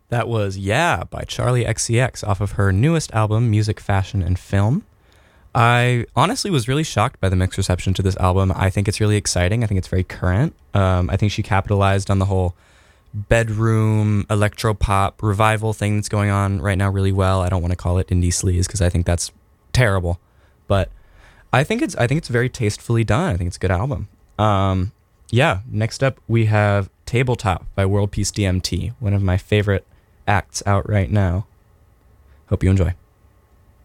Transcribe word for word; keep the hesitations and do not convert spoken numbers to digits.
That was Yeah by Charlie X C X off of her newest album, Music, Fashion, and Film. I honestly was really shocked by the mixed reception to this album. I think it's really exciting. I think it's very current. Um, I think she capitalized on the whole bedroom electropop revival thing that's going on right now really well. I don't want to call it indie sleaze because I think that's terrible, but I think it's I think it's very tastefully done. I think it's a good album. Um, yeah. Next up, we have Tabletop by World Peace D M T, one of my favorite acts out right now. Hope you enjoy.